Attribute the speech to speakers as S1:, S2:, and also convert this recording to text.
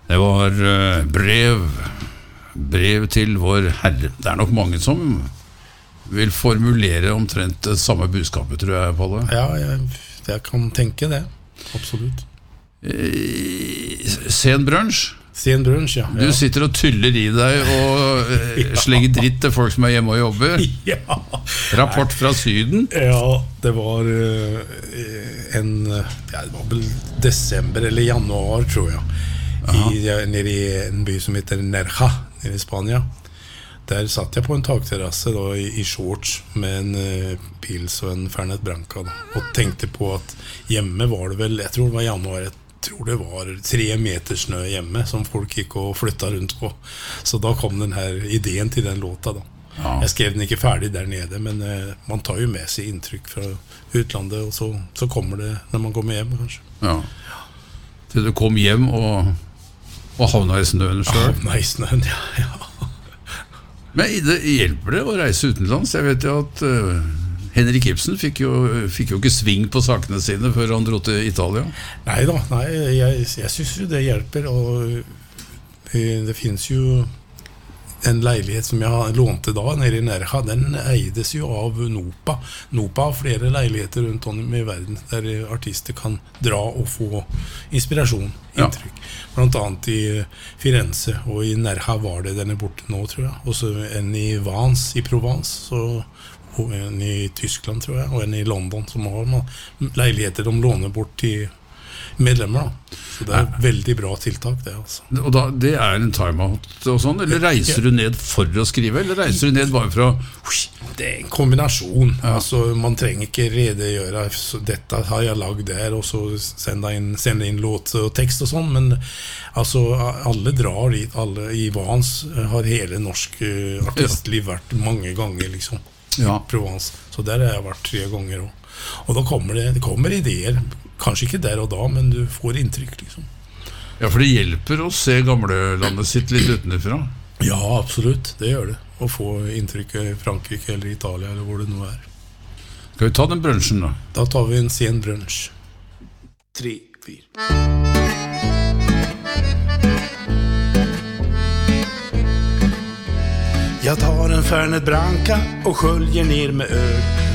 S1: Det var brev til vår Herre. Det nok mange som vil formulere omtrent det samme budskapet, tror jeg, Palle.
S2: Ja, jeg kan tenke det. Absolutt.
S1: Sen brunch.
S2: Sen brunch, ja.
S1: Du sitter og tyller i deg og slenger dritt til folk som hjemme og jobber.
S2: Ja.
S1: Rapport fra Syden.
S2: Ja, det var det var vel desember eller januar, tror jeg. Nede i en by som heter Nerja, nede i Spania. Der satt jeg på en takterrasse da, i shorts med en pils og en Fernet Branca da, og tenkte på at hjemme var det vel, jeg tror det var januar, jeg tror det var 3 meter snø hjemme som folk gikk og flyttet rundt på. Så da kom den her ideen til den låta da. Ja. Jeg skrev den ikke ferdig der nede, men man tar jo med seg inntrykk fra utlandet, og så kommer det når man kommer hjem, kanskje.
S1: Ja. Til du kom hjem og havna i snøen selv?
S2: Havna i snøen, ja.
S1: Men det hjelper det å reise utenlands. Jeg vet jo at Henrik Ibsen fikk jo ikke sving på sakene sine før han dro til Italia.
S2: Nei, jeg synes jo det hjelper, og det finnes jo en leilighet som jeg lånte da nede i Nerja, den eides jo av Nopa. Nopa har flere leiligheter rundt om i verden der artister kan dra og få inspirasjon, inntrykk. Ja. Blant annet i Firenze, og i Nerja var det, den borte nå, tror jeg. Og så en i Vans i Provence, og en i Tyskland, tror jeg, og en i London, som har leiligheter de låner bort til medlemmer da. Så det veldig bra tiltak det altså.
S1: Og da, det en timeout og sånn, eller reiser du ned for å skrive, eller reiser du ned bare fra...
S2: Det en kombinasjon, altså man trenger ikke redegjøre, så dette har jeg lagd der, og så sende inn låt og tekst og sånn, men altså alle drar dit, alle i Vans har hele norsk artistliv vært mange ganger liksom, i Provence, så der har jeg vært 3 ganger også. Og da kommer ideer, kanskje ikke der og da, men du får inntrykk liksom.
S1: Ja, for det hjelper å se gamle landet sitt litt utenfra.
S2: Ja, absolutt, det gjør det. Å få inntrykk i Frankrike eller Italia eller hvor det nå
S1: Skal vi ta den brunchen da?
S2: Da tar vi en sen brunch. 3, 4. Jag tar en Fernet Branca och sköljer ner med öl.